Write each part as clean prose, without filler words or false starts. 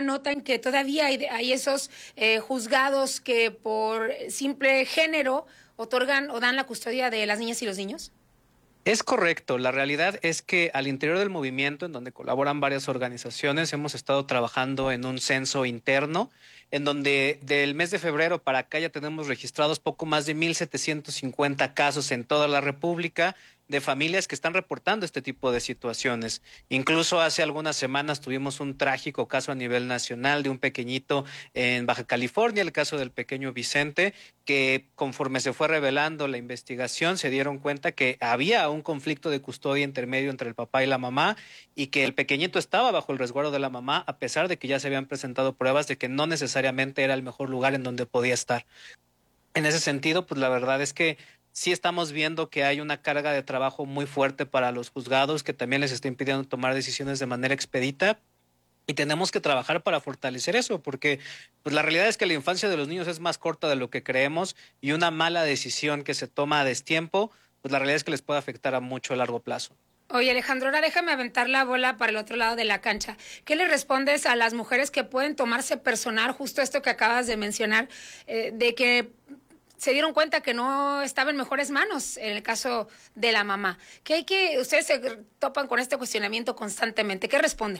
notan que todavía hay esos juzgados que por simple género otorgan o dan la custodia de las niñas y los niños? Es correcto. La realidad es que al interior del movimiento, en donde colaboran varias organizaciones, hemos estado trabajando en un censo interno, en donde del mes de febrero para acá ya tenemos registrados poco más de 1,750 casos en toda la República de familias que están reportando este tipo de situaciones. Incluso hace algunas semanas tuvimos un trágico caso a nivel nacional de un pequeñito en Baja California, el caso del pequeño Vicente, que conforme se fue revelando la investigación se dieron cuenta que había un conflicto de custodia intermedio entre el papá y la mamá y que el pequeñito estaba bajo el resguardo de la mamá a pesar de que ya se habían presentado pruebas de que no necesariamente era el mejor lugar en donde podía estar. En ese sentido, pues la verdad es que sí estamos viendo que hay una carga de trabajo muy fuerte para los juzgados que también les está impidiendo tomar decisiones de manera expedita. Y tenemos que trabajar para fortalecer eso, porque pues la realidad es que la infancia de los niños es más corta de lo que creemos y una mala decisión que se toma a destiempo, pues la realidad es que les puede afectar a mucho a largo plazo. Oye, Alejandro, ahora déjame aventar la bola para el otro lado de la cancha. ¿Qué le respondes a las mujeres que pueden tomarse personal justo esto que acabas de mencionar, de que se dieron cuenta que no estaba en mejores manos en el caso de la mamá? Ustedes se topan con este cuestionamiento constantemente. ¿Qué responden?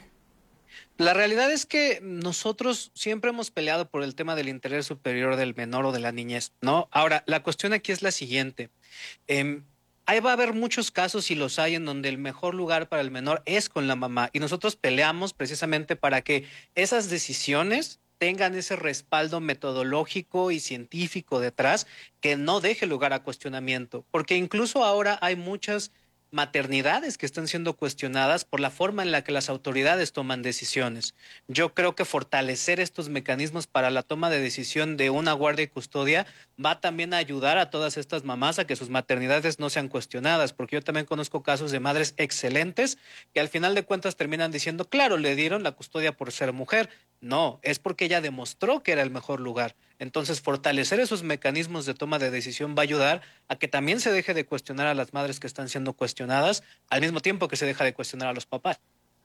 La realidad es que nosotros siempre hemos peleado por el tema del interés superior del menor o de la niñez, ¿no? Ahora, la cuestión aquí es la siguiente. Em, Ahí va a haber muchos casos, y los hay, en donde el mejor lugar para el menor es con la mamá. Y nosotros peleamos precisamente para que esas decisiones tengan ese respaldo metodológico y científico detrás que no deje lugar a cuestionamiento. Porque incluso ahora hay muchas maternidades que están siendo cuestionadas por la forma en la que las autoridades toman decisiones. Yo creo que fortalecer estos mecanismos para la toma de decisión de una guardia y custodia va también a ayudar a todas estas mamás a que sus maternidades no sean cuestionadas, porque yo también conozco casos de madres excelentes que al final de cuentas terminan diciendo, claro, le dieron la custodia por ser mujer. No, es porque ella demostró que era el mejor lugar. Entonces, fortalecer esos mecanismos de toma de decisión va a ayudar a que también se deje de cuestionar a las madres que están siendo cuestionadas, al mismo tiempo que se deja de cuestionar a los papás.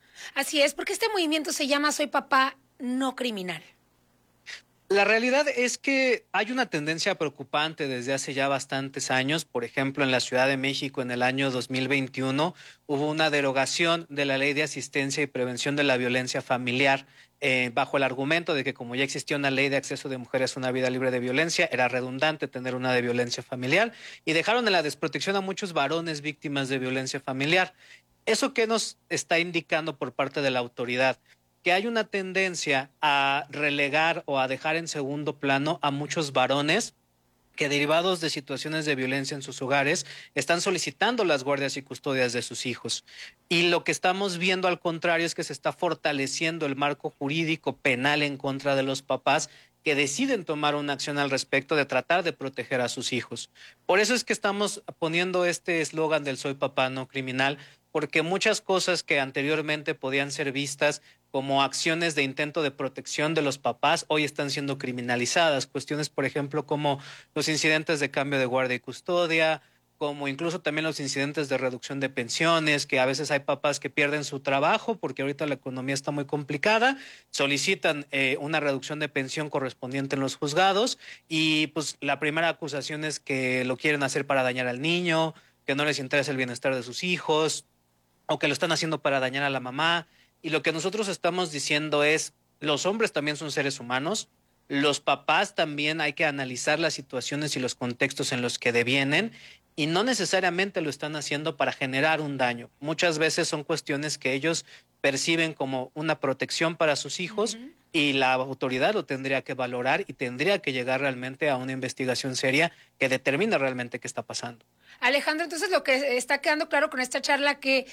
Así es, porque este movimiento se llama Soy Papá No Criminal. La realidad es que hay una tendencia preocupante desde hace ya bastantes años. Por ejemplo, en la Ciudad de México, en el año 2021, hubo una derogación de la Ley de Asistencia y Prevención de la Violencia Familiar, bajo el argumento de que como ya existía una ley de acceso de mujeres a una vida libre de violencia, era redundante tener una de violencia familiar, y dejaron en la desprotección a muchos varones víctimas de violencia familiar. ¿Eso qué nos está indicando por parte de la autoridad? Que hay una tendencia a relegar o a dejar en segundo plano a muchos varones que, derivados de situaciones de violencia en sus hogares, están solicitando las guardias y custodias de sus hijos. Y lo que estamos viendo al contrario es que se está fortaleciendo el marco jurídico penal en contra de los papás que deciden tomar una acción al respecto de tratar de proteger a sus hijos. Por eso es que estamos poniendo este eslogan del Soy Papá No Criminal, porque muchas cosas que anteriormente podían ser vistas como acciones de intento de protección de los papás hoy están siendo criminalizadas. Cuestiones, por ejemplo, como los incidentes de cambio de guardia y custodia, como incluso también los incidentes de reducción de pensiones, que a veces hay papás que pierden su trabajo porque ahorita la economía está muy complicada, solicitan una reducción de pensión correspondiente en los juzgados, y pues la primera acusación es que lo quieren hacer para dañar al niño, que no les interesa el bienestar de sus hijos, o que lo están haciendo para dañar a la mamá. Y lo que nosotros estamos diciendo es, los hombres también son seres humanos, los papás también hay que analizar las situaciones y los contextos en los que devienen, y no necesariamente lo están haciendo para generar un daño. Muchas veces son cuestiones que ellos perciben como una protección para sus hijos, y la autoridad lo tendría que valorar y tendría que llegar realmente a una investigación seria que determine realmente qué está pasando. Alejandro, entonces lo que está quedando claro con esta charla que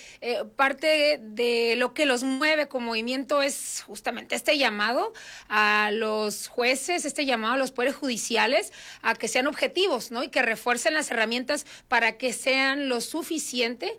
parte de lo que los mueve como movimiento es justamente este llamado a los jueces, este llamado a los poderes judiciales a que sean objetivos, ¿no? Y que refuercen las herramientas para que sean lo suficiente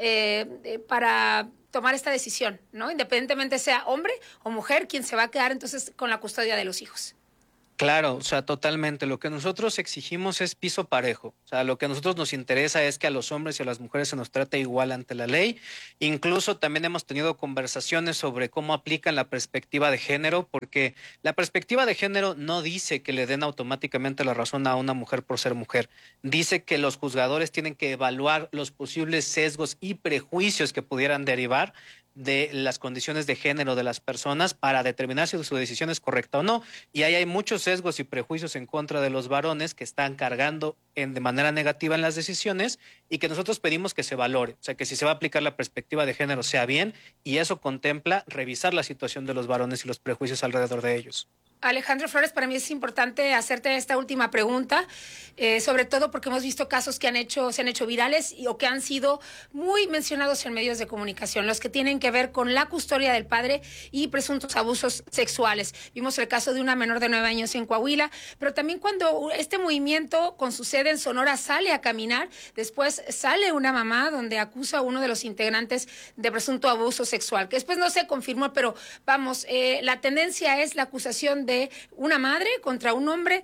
para tomar esta decisión, ¿no? Independientemente sea hombre o mujer quien se va a quedar entonces con la custodia de los hijos. Claro, o sea, totalmente. Lo que nosotros exigimos es piso parejo. O sea, lo que a nosotros nos interesa es que a los hombres y a las mujeres se nos trate igual ante la ley. Incluso también hemos tenido conversaciones sobre cómo aplican la perspectiva de género, porque la perspectiva de género no dice que le den automáticamente la razón a una mujer por ser mujer. Dice que los juzgadores tienen que evaluar los posibles sesgos y prejuicios que pudieran derivar de las condiciones de género de las personas para determinar si su decisión es correcta o no. Y ahí hay muchos sesgos y prejuicios en contra de los varones que están cargando de manera negativa en las decisiones y que nosotros pedimos que se valore. O sea, que si se va a aplicar la perspectiva de género sea bien, y eso contempla revisar la situación de los varones y los prejuicios alrededor de ellos. Alejandro Flores, para mí es importante hacerte esta última pregunta, sobre todo porque hemos visto casos que se han hecho virales o que han sido muy mencionados en medios de comunicación, los que tienen que ver con la custodia del padre y presuntos abusos sexuales. Vimos el caso de una menor de 9 años en Coahuila, pero también cuando este movimiento con su sede en Sonora sale a caminar, después sale una mamá donde acusa a uno de los integrantes de presunto abuso sexual, que después no se confirmó, pero vamos, la tendencia es la acusación de una madre contra un hombre,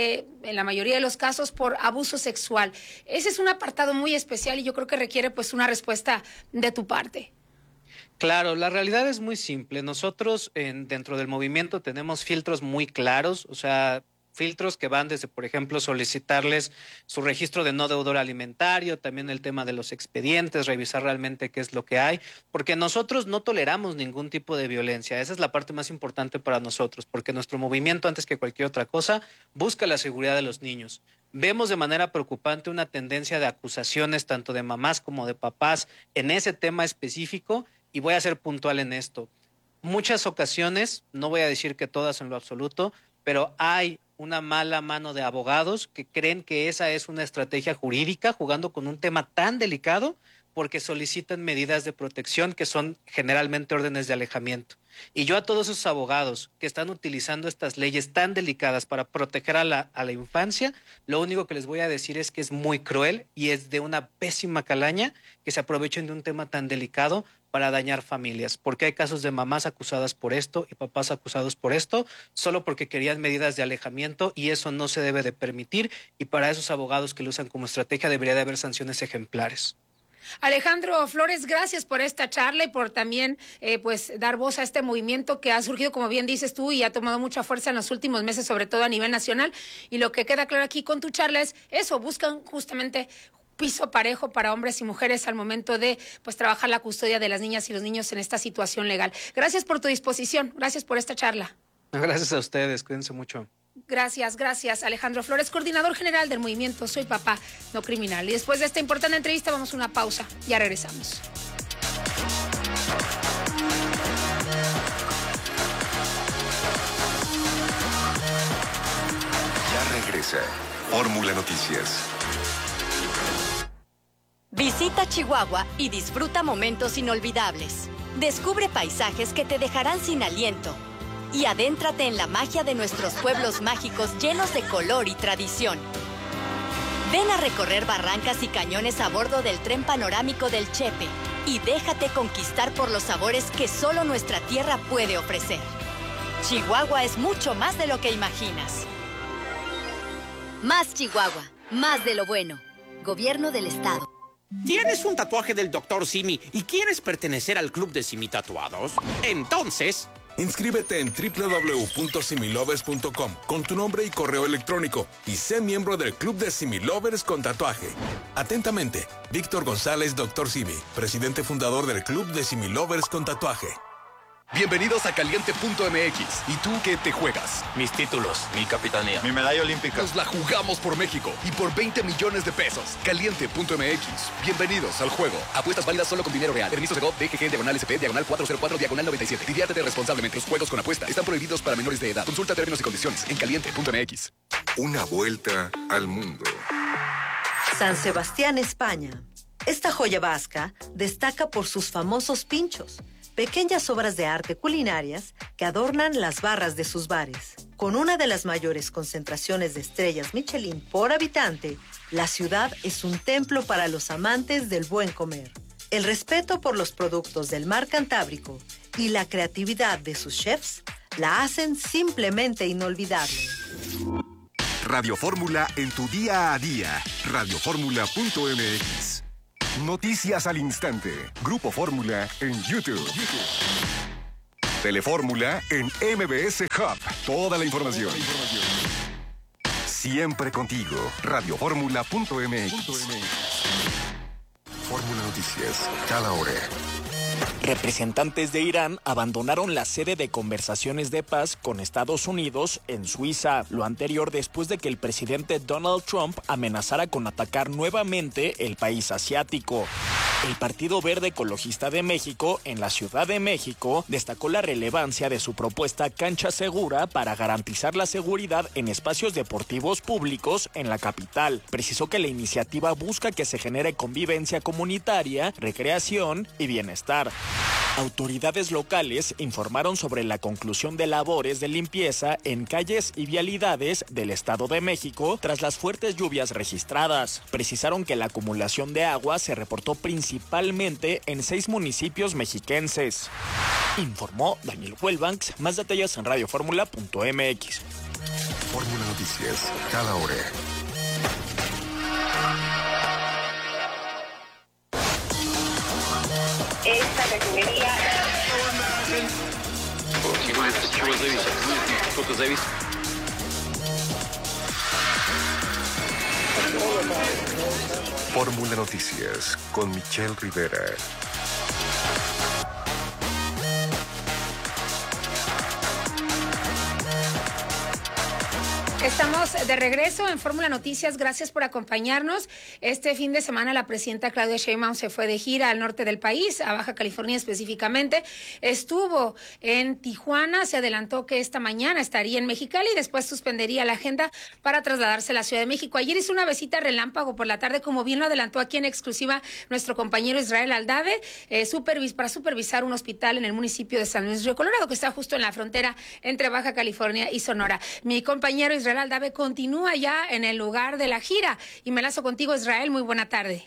en la mayoría de los casos por abuso sexual. Ese es un apartado muy especial y yo creo que requiere pues una respuesta de tu parte. Claro, la realidad es muy simple. Nosotros dentro del movimiento tenemos filtros muy claros, o sea, filtros que van desde, por ejemplo, solicitarles su registro de no deudor alimentario, también el tema de los expedientes, revisar realmente qué es lo que hay, porque nosotros no toleramos ningún tipo de violencia. Esa es la parte más importante para nosotros, porque nuestro movimiento, antes que cualquier otra cosa, busca la seguridad de los niños. Vemos de manera preocupante una tendencia de acusaciones tanto de mamás como de papás en ese tema específico, y voy a ser puntual en esto. Muchas ocasiones, no voy a decir que todas en lo absoluto, pero hay una mala mano de abogados que creen que esa es una estrategia jurídica jugando con un tema tan delicado porque solicitan medidas de protección que son generalmente órdenes de alejamiento. Y yo a todos esos abogados que están utilizando estas leyes tan delicadas para proteger a la infancia, lo único que les voy a decir es que es muy cruel y es de una pésima calaña que se aprovechen de un tema tan delicado para dañar familias, porque hay casos de mamás acusadas por esto y papás acusados por esto, solo porque querían medidas de alejamiento, y eso no se debe de permitir, y para esos abogados que lo usan como estrategia debería de haber sanciones ejemplares. Alejandro Flores, gracias por esta charla y por también pues dar voz a este movimiento que ha surgido, como bien dices tú, y ha tomado mucha fuerza en los últimos meses, sobre todo a nivel nacional. Y lo que queda claro aquí con tu charla es eso, buscan justamente piso parejo para hombres y mujeres al momento de pues trabajar la custodia de las niñas y los niños en esta situación legal. Gracias por tu disposición, gracias por esta charla. Gracias a ustedes, cuídense mucho. Gracias, Alejandro Flores, coordinador general del movimiento Soy Papá No Criminal. Y después de esta importante entrevista vamos a una pausa, ya regresamos. Ya regresa Fórmula Noticias. Visita Chihuahua y disfruta momentos inolvidables. Descubre paisajes que te dejarán sin aliento. Y adéntrate en la magia de nuestros pueblos mágicos llenos de color y tradición. Ven a recorrer barrancas y cañones a bordo del tren panorámico del Chepe y déjate conquistar por los sabores que solo nuestra tierra puede ofrecer. Chihuahua es mucho más de lo que imaginas. Más Chihuahua, más de lo bueno. Gobierno del Estado. ¿Tienes un tatuaje del Dr. Simi y quieres pertenecer al club de Simi Tatuados? Entonces, inscríbete en www.similovers.com con tu nombre y correo electrónico y sé miembro del Club de Similovers con tatuaje. Atentamente, Víctor González, Dr. Simi, presidente fundador del Club de Similovers con tatuaje. Bienvenidos a Caliente.mx. ¿Y tú qué te juegas? Mis títulos, mi capitanía, mi medalla olímpica. Nos la jugamos por México y por 20 millones de pesos. Caliente.mx. Bienvenidos al juego. Apuestas válidas solo con dinero real. Permiso de GOV, DGG, /SP, /404, /97. Diviértete responsablemente. Los juegos con apuesta están prohibidos para menores de edad. Consulta términos y condiciones en Caliente.mx. Una vuelta al mundo. San Sebastián, España. Esta joya vasca destaca por sus famosos pinchos, pequeñas obras de arte culinarias que adornan las barras de sus bares. Con una de las mayores concentraciones de estrellas Michelin por habitante, la ciudad es un templo para los amantes del buen comer. El respeto por los productos del mar Cantábrico y la creatividad de sus chefs la hacen simplemente inolvidable. Radio Fórmula en tu día a día. Radioformula.mx. Noticias al instante. Grupo Fórmula en YouTube. Telefórmula en MBS Hub. Toda la información. Siempre contigo. Radioformula.mx. Fórmula Noticias. Cada hora. Representantes de Irán abandonaron la sede de conversaciones de paz con Estados Unidos en Suiza. Lo anterior después de que el presidente Donald Trump amenazara con atacar nuevamente el país asiático. El Partido Verde Ecologista de México, en la Ciudad de México, destacó la relevancia de su propuesta Cancha Segura para garantizar la seguridad en espacios deportivos públicos en la capital. Precisó que la iniciativa busca que se genere convivencia comunitaria, recreación y bienestar. Autoridades locales informaron sobre la conclusión de labores de limpieza en calles y vialidades del Estado de México tras las fuertes lluvias registradas. Precisaron que la acumulación de agua se reportó principalmente en 6 municipios mexiquenses. Informó Daniel Huelbanks. Más detalles en radioformula.mx. Fórmula Noticias. Cada hora. Esta categoría. Fórmula Noticias con Michelle Rivera. Estamos de regreso en Fórmula Noticias. Gracias por acompañarnos. Este fin de semana la presidenta Claudia Sheinbaum se fue de gira al norte del país, a Baja California específicamente. Estuvo en Tijuana, se adelantó que esta mañana estaría en Mexicali y después suspendería la agenda para trasladarse a la Ciudad de México. Ayer hizo una visita relámpago por la tarde, como bien lo adelantó aquí en exclusiva nuestro compañero Israel Aldave, para supervisar un hospital en el municipio de San Luis Río Colorado, que está justo en la frontera entre Baja California y Sonora. Mi compañero Israel Aldave continúa ya en el lugar de la gira y me lazo contigo, Israel. Muy buena tarde.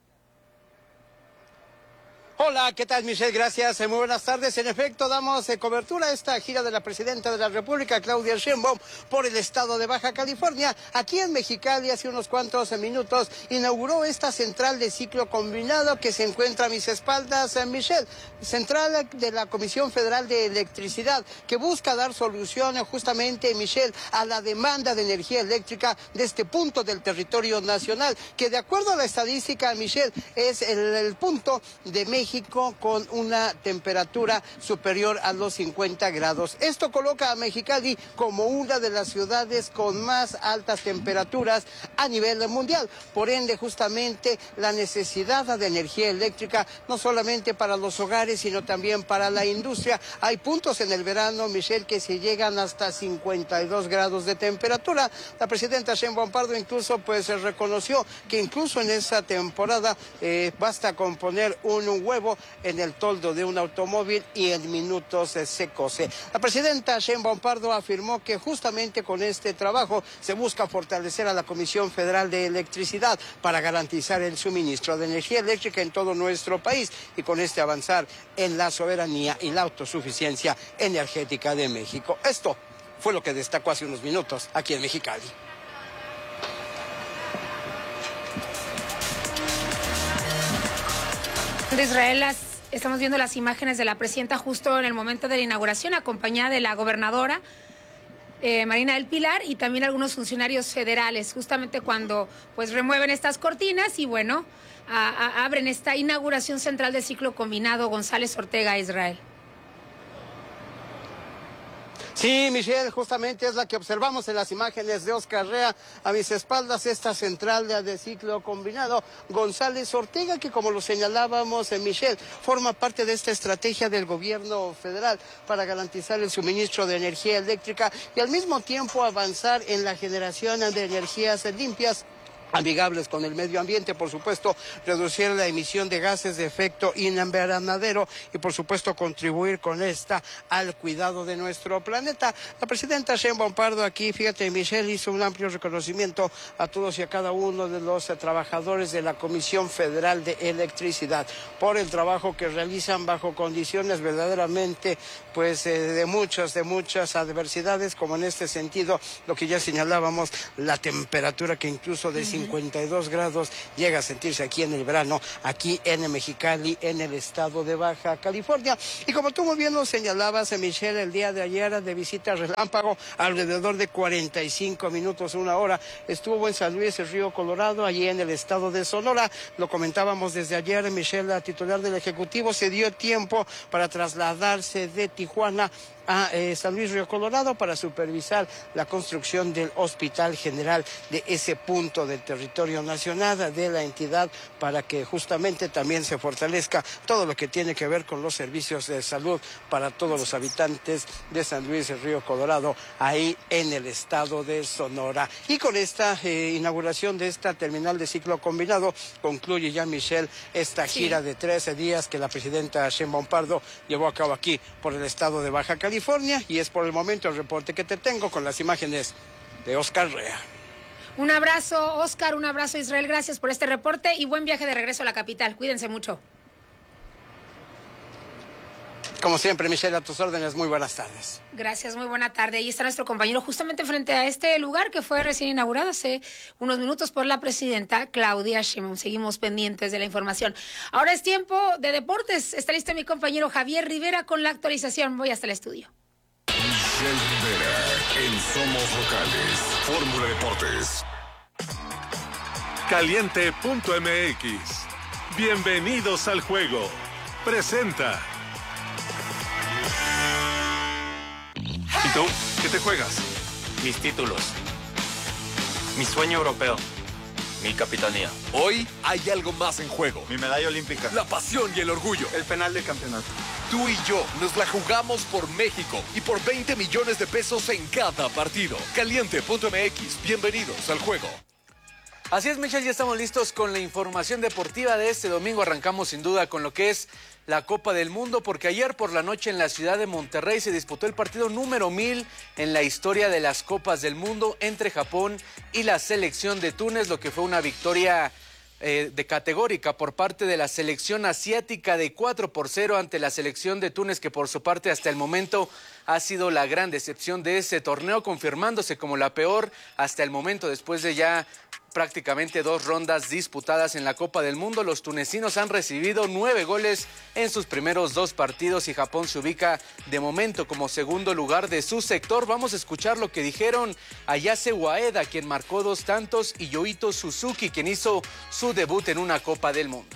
Hola, ¿qué tal, Michelle? Gracias. Muy buenas tardes. En efecto, damos cobertura a esta gira de la presidenta de la República, Claudia Sheinbaum, por el estado de Baja California. Aquí en Mexicali, hace unos cuantos minutos, inauguró esta central de ciclo combinado que se encuentra a mis espaldas, Michelle. Central de la Comisión Federal de Electricidad, que busca dar solución justamente, Michelle, a la demanda de energía eléctrica de este punto del territorio nacional, que de acuerdo a la estadística, Michelle, es el punto de México con una temperatura superior a los 50 grados. Esto coloca a Mexicali como una de las ciudades con más altas temperaturas a nivel mundial. Por ende, justamente la necesidad de energía eléctrica, no solamente para los hogares, sino también para la industria. Hay puntos en el verano, Michelle, que se llegan hasta 52 grados de temperatura. La presidenta Sheinbaum Pardo incluso reconoció que incluso en esa temporada basta con poner un huevo en el toldo de un automóvil y en minutos se cose. La presidenta Sheinbaum Pardo afirmó que justamente con este trabajo se busca fortalecer a la Comisión Federal de Electricidad para garantizar el suministro de energía eléctrica en todo nuestro país y con este avanzar en la soberanía y la autosuficiencia energética de México. Esto fue lo que destacó hace unos minutos aquí en Mexicali. De Israel, estamos viendo las imágenes de la presidenta justo en el momento de la inauguración, acompañada de la gobernadora Marina del Pilar y también algunos funcionarios federales, justamente cuando remueven estas cortinas y abren esta inauguración central de ciclo combinado González Ortega, Israel. Sí, Michelle, justamente es la que observamos en las imágenes de Oscar Rea. A mis espaldas, esta central de ciclo combinado González Ortega, que como lo señalábamos, Michelle, forma parte de esta estrategia del gobierno federal para garantizar el suministro de energía eléctrica y al mismo tiempo avanzar en la generación de energías limpias amigables con el medio ambiente, por supuesto, reducir la emisión de gases de efecto invernadero y, por supuesto, contribuir con esta al cuidado de nuestro planeta. La presidenta Sheinbaum Pardo aquí, fíjate, Michelle, hizo un amplio reconocimiento a todos y a cada uno de los trabajadores de la Comisión Federal de Electricidad por el trabajo que realizan bajo condiciones verdaderamente, pues, de muchas adversidades, como en este sentido, lo que ya señalábamos, la temperatura que incluso de 52 grados llega a sentirse aquí en el verano, aquí en Mexicali, en el estado de Baja California. Y como tú muy bien lo señalabas, Michelle, el día de ayer de visita relámpago, alrededor de 45 minutos, una hora, estuvo en San Luis, el Río Colorado, allí en el estado de Sonora. Lo comentábamos desde ayer, Michelle, la titular del Ejecutivo, se dio tiempo para trasladarse de Tijuana a San Luis Río Colorado para supervisar la construcción del Hospital General de ese punto del territorio nacional de la entidad, para que justamente también se fortalezca todo lo que tiene que ver con los servicios de salud para todos los habitantes de San Luis Río Colorado, ahí en el estado de Sonora. Y con esta inauguración de esta terminal de ciclo combinado, concluye ya, Michelle, esta gira de 13 días que la presidenta Sheinbaum Pardo llevó a cabo aquí por el estado de Baja California. Y es por el momento el reporte que te tengo con las imágenes de Oscar Rea. Un abrazo, Oscar, un abrazo, Israel, gracias por este reporte y buen viaje de regreso a la capital. Cuídense mucho. Como siempre, Michelle, a tus órdenes, muy buenas tardes. Gracias, muy buena tarde. Ahí está nuestro compañero justamente frente a este lugar que fue recién inaugurado hace unos minutos por la presidenta Claudia Sheinbaum. Seguimos pendientes de la información. Ahora es tiempo de deportes. Está listo mi compañero Javier Rivera con la actualización. Voy hasta el estudio. Michelle Rivera en Somos Locales, Fórmula Deportes. Caliente.mx. Bienvenidos al juego. Presenta. ¿Y tú? ¿Qué te juegas? Mis títulos. Mi sueño europeo. Mi capitanía. Hoy hay algo más en juego. Mi medalla olímpica. La pasión y el orgullo. El penal de campeonato. Tú y yo nos la jugamos por México y por 20 millones de pesos en cada partido. Caliente.mx. Bienvenidos al juego. Así es, Michelle, ya estamos listos con la información deportiva de este domingo. Arrancamos sin duda con lo que es la Copa del Mundo, porque ayer por la noche en la ciudad de Monterrey se disputó el partido número 1000 en la historia de las Copas del Mundo entre Japón y la selección de Túnez, lo que fue una victoria de categórica por parte de la selección asiática de 4-0 ante la selección de Túnez, que por su parte hasta el momento ha sido la gran decepción de ese torneo, confirmándose como la peor hasta el momento después de ya prácticamente 2 rondas disputadas en la Copa del Mundo. Los tunecinos han recibido 9 goles en sus primeros 2 partidos y Japón se ubica de momento como segundo lugar de su sector. Vamos a escuchar lo que dijeron Ayase Waeda, quien marcó 2 tantos, y Yoito Suzuki, quien hizo su debut en una Copa del Mundo.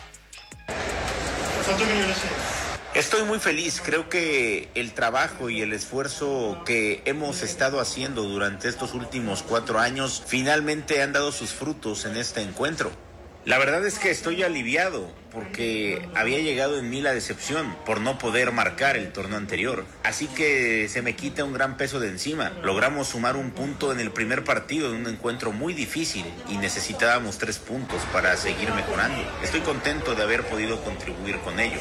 Estoy muy feliz, creo que el trabajo y el esfuerzo que hemos estado haciendo durante estos últimos 4 años finalmente han dado sus frutos en este encuentro. La verdad es que estoy aliviado porque había llegado en mí la decepción por no poder marcar el torneo anterior. Así que se me quita un gran peso de encima. Logramos sumar 1 punto en el primer partido de un encuentro muy difícil y necesitábamos 3 puntos para seguir mejorando. Estoy contento de haber podido contribuir con ello.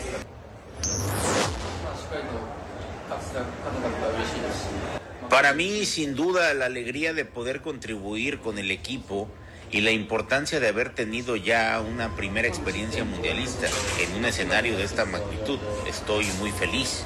Para mí, sin duda, la alegría de poder contribuir con el equipo y la importancia de haber tenido ya una primera experiencia mundialista en un escenario de esta magnitud. Estoy muy feliz.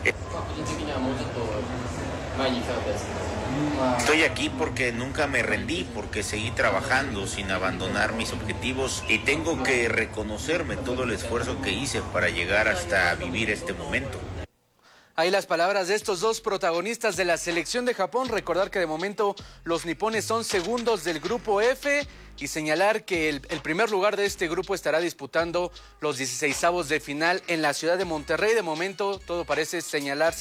Estoy aquí porque nunca me rendí, porque seguí trabajando sin abandonar mis objetivos y tengo que reconocerme todo el esfuerzo que hice para llegar hasta vivir este momento. Ahí las palabras de estos 2 protagonistas de la selección de Japón. Recordar que de momento los nipones son segundos del grupo F y señalar que el primer lugar de este grupo estará disputando los 16avos de final en la ciudad de Monterrey. De momento todo parece señalarse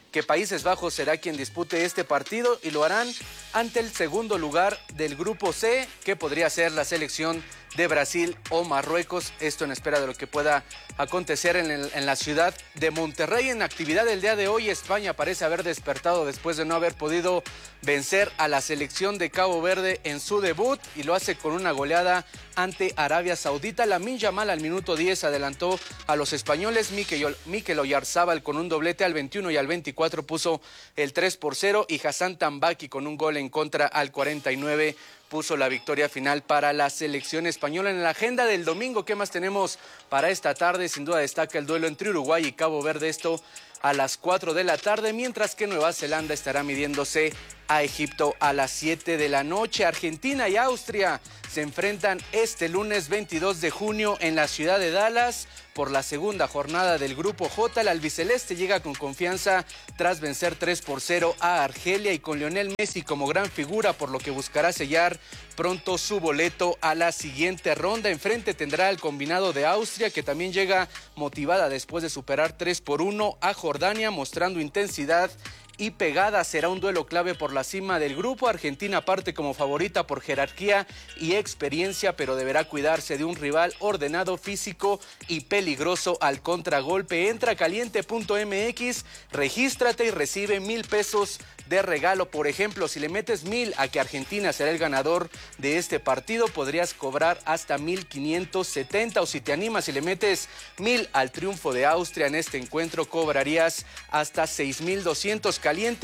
que Países Bajos será quien dispute este partido y lo harán ante el segundo lugar del grupo C, que podría ser la selección de Brasil o Marruecos. Esto en espera de lo que pueda acontecer en la ciudad de Monterrey. En actividad del día de hoy, España parece haber despertado después de no haber podido vencer a la selección de Cabo Verde en su debut, y lo hace con una goleada ante Arabia Saudita. Lamine Yamal al minuto 10 adelantó a los españoles. Mikel Oyarzábal con un doblete al 21 y al 24 puso el 3-0, y Hassan Tambaki con un gol en contra al 49 puso la victoria final para la selección española. En la agenda del domingo, ¿qué más tenemos para esta tarde? Sin duda destaca el duelo entre Uruguay y Cabo Verde, esto a las 4 de la tarde, mientras que Nueva Zelanda estará midiéndose a Egipto a las 7 de la noche. Argentina y Austria se enfrentan este lunes 22 de junio en la ciudad de Dallas por la segunda jornada del Grupo J. El albiceleste llega con confianza tras vencer 3-0 a Argelia y con Lionel Messi como gran figura, por lo que buscará sellar pronto su boleto a la siguiente ronda. Enfrente tendrá el combinado de Austria, que también llega motivada después de superar 3-1 a Jordania, mostrando intensidad y pegada. Será un duelo clave por la cima del grupo. Argentina parte como favorita por jerarquía y experiencia, pero deberá cuidarse de un rival ordenado, físico y peligroso al contragolpe. Entra a caliente.mx, regístrate y recibe $1,000 de regalo. Por ejemplo, si le metes 1,000 a que Argentina será el ganador de este partido, podrías cobrar hasta 1,570, o si te animas y le metes 1,000 al triunfo de Austria en este encuentro, cobrarías hasta 6,200.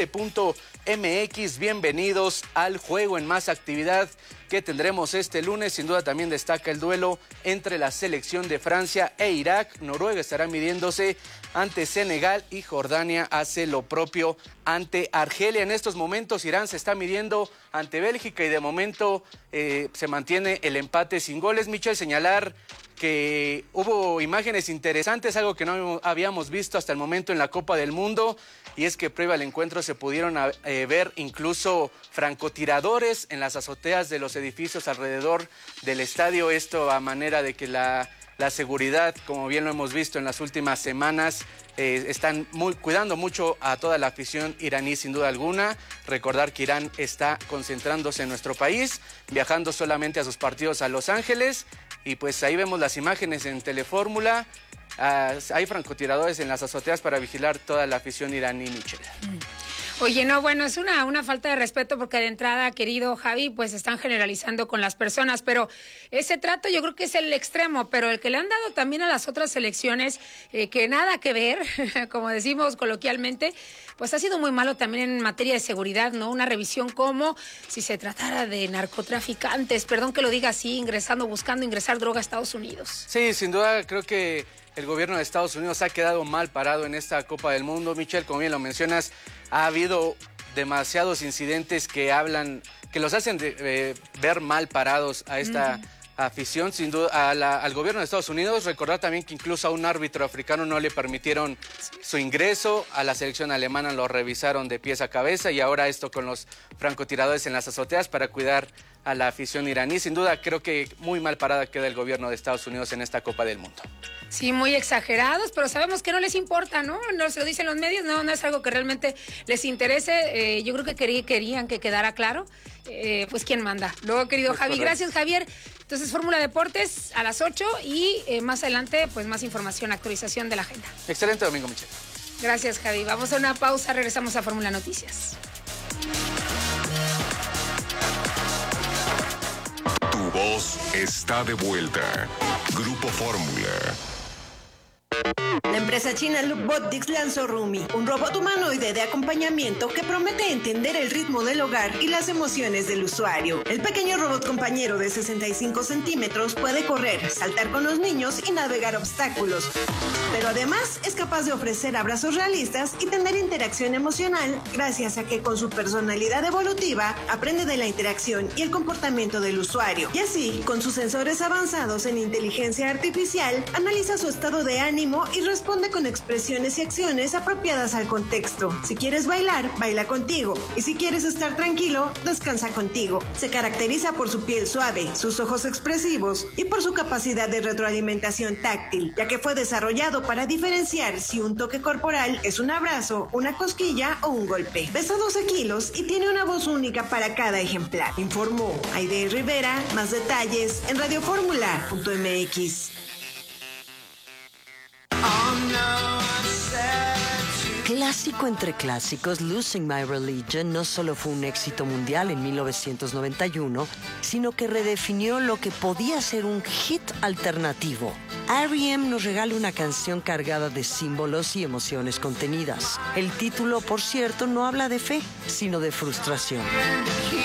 Caliente.mx, bienvenidos al juego. En más actividad que tendremos este lunes, sin duda también destaca el duelo entre la selección de Francia e Irak. Noruega estará midiéndose ante Senegal y Jordania hace lo propio ante Argelia. En estos momentos Irán se está midiendo ante Bélgica y de momento se mantiene el empate sin goles. Michel, señalar que hubo imágenes interesantes, algo que no habíamos visto hasta el momento en la Copa del Mundo, y es que previo al encuentro se pudieron ver incluso francotiradores en las azoteas de los edificios alrededor del estadio. Esto a manera de que la seguridad, como bien lo hemos visto en las últimas semanas, están cuidando mucho a toda la afición iraní, sin duda alguna. Recordar que Irán está concentrándose en nuestro país, viajando solamente a sus partidos a Los Ángeles, y pues ahí vemos las imágenes en Telefórmula. Hay francotiradores en las azoteas para vigilar toda la afición iraní, Michelle. Oye, no, bueno, es una falta de respeto porque de entrada, querido Javi, pues están generalizando con las personas, pero ese trato yo creo que es el extremo, pero el que le han dado también a las otras selecciones, que nada que ver, como decimos coloquialmente, pues ha sido muy malo también en materia de seguridad, ¿no? Una revisión como si se tratara de narcotraficantes, perdón que lo diga así, buscando ingresar droga a Estados Unidos. Sí, sin duda creo que el gobierno de Estados Unidos ha quedado mal parado en esta Copa del Mundo. Michelle, como bien lo mencionas, ha habido demasiados incidentes que los hacen ver mal parados a esta afición, sin duda, al gobierno de Estados Unidos. Recordar también que incluso a un árbitro africano no le permitieron su ingreso, a la selección alemana lo revisaron de pies a cabeza, y ahora esto con los francotiradores en las azoteas para cuidar a la afición iraní. Sin duda creo que muy mal parada queda el gobierno de Estados Unidos en esta Copa del Mundo. Sí, muy exagerados, pero sabemos que no les importa, ¿no? No se lo dicen los medios, no es algo que realmente les interese. Yo creo que querían que quedara claro, pues quién manda. Luego, querido Javi, gracias, Javier. Entonces, Fórmula Deportes a las 8 y más adelante, pues más información, actualización de la agenda. Excelente domingo, Michelle. Gracias, Javi. Vamos a una pausa, regresamos a Fórmula Noticias. Tu voz está de vuelta. Grupo Fórmula. La empresa china Lookbotics lanzó Rumi, un robot humanoide de acompañamiento que promete entender el ritmo del hogar y las emociones del usuario. El pequeño robot compañero de 65 centímetros puede correr, saltar con los niños y navegar obstáculos, pero además es capaz de ofrecer abrazos realistas y tener interacción emocional gracias a que con su personalidad evolutiva aprende de la interacción y el comportamiento del usuario. Y así, con sus sensores avanzados en inteligencia artificial, analiza su estado de ánimo y responde responde con expresiones y acciones apropiadas al contexto. Si quieres bailar, baila contigo. Y si quieres estar tranquilo, descansa contigo. Se caracteriza por su piel suave, sus ojos expresivos y por su capacidad de retroalimentación táctil, ya que fue desarrollado para diferenciar si un toque corporal es un abrazo, una cosquilla o un golpe. Pesa 12 kilos y tiene una voz única para cada ejemplar. Informó Aide Rivera. Más detalles en radioformula.mx. Clásico entre clásicos, Losing My Religion no solo fue un éxito mundial en 1991, sino que redefinió lo que podía ser un hit alternativo. R.E.M. nos regala una canción cargada de símbolos y emociones contenidas. El título, por cierto, no habla de fe, sino de frustración.